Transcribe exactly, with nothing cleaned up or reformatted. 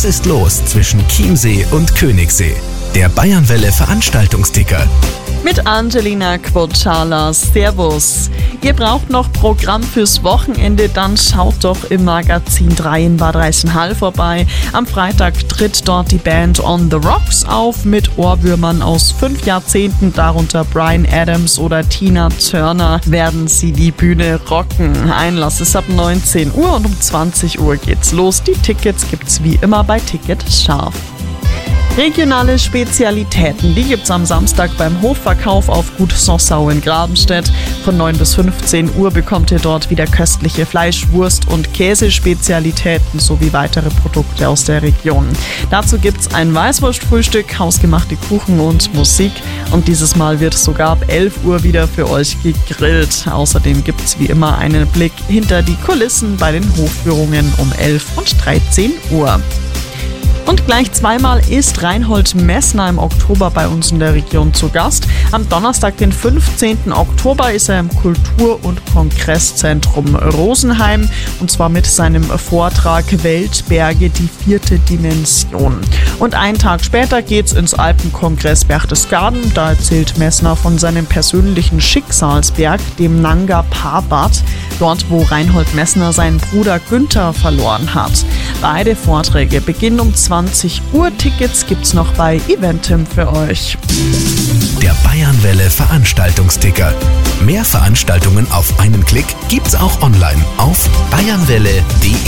Was ist los zwischen Chiemsee und Königssee? Der Bayernwelle Veranstaltungsticker. Mit Angelina Quocala. Servus. Ihr braucht noch Programm fürs Wochenende, dann schaut doch im Magazin drei in Bad Reichenhall vorbei. Am Freitag tritt dort die Band On The Rocks auf mit Ohrwürmern aus fünf Jahrzehnten, darunter Bryan Adams oder Tina Turner, werden sie die Bühne rocken. Einlass ist ab neunzehn Uhr und um zwanzig Uhr geht's los. Die Tickets gibt's wie immer bei Ticket Scharf. Regionale Spezialitäten, die gibt's am Samstag beim Hofverkauf auf Gut Sossau in Grabenstedt. Von neun bis fünfzehn Uhr bekommt ihr dort wieder köstliche Fleisch-, Wurst- und Käsespezialitäten sowie weitere Produkte aus der Region. Dazu gibt's ein Weißwurstfrühstück, hausgemachte Kuchen und Musik. Und dieses Mal wird sogar ab elf Uhr wieder für euch gegrillt. Außerdem gibt's wie immer einen Blick hinter die Kulissen bei den Hofführungen um elf und dreizehn Uhr. Und gleich zweimal ist Reinhold Messner im Oktober bei uns in der Region zu Gast. Am Donnerstag, den fünfzehnten Oktober, ist er im Kultur- und Kongresszentrum Rosenheim und zwar mit seinem Vortrag Weltberge, die vierte Dimension. Und einen Tag später geht's ins Alpenkongress Berchtesgaden. Da erzählt Messner von seinem persönlichen Schicksalsberg, dem Nanga Parbat, dort wo Reinhold Messner seinen Bruder Günther verloren hat. Beide Vorträge beginnen um zwanzig Uhr. Tickets gibt's noch bei Eventim für euch. Der Bayernwelle Veranstaltungsticker. Mehr Veranstaltungen auf einen Klick gibt's auch online auf bayernwelle punkt de.